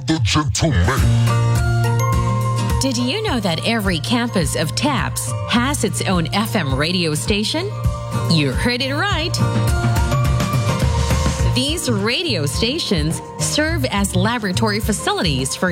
the gentleman. Did you know that every campus of TAPS has its own FM radio station? You heard it right. These radio stations serve as laboratory facilities for